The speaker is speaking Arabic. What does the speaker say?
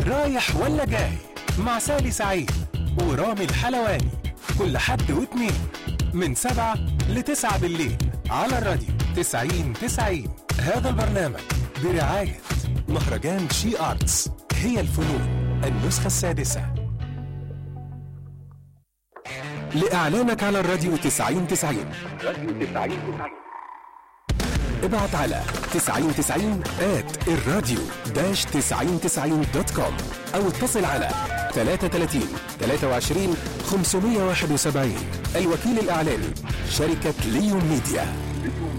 رايح ولا جاي مع سالي سعيد ورامي الحلواني كل حد واثنين من 7 ل9 بالليل على الراديو 90-90. هذا البرنامج برعاية مهرجان شي آرتس، هي الفنون النسخة السادسة. لإعلانك على الراديو 90-90 ابعت على 9090@الراديو-9090.com أو اتصل على 33 23 571. الوكيل الإعلاني شركة ليون ميديا.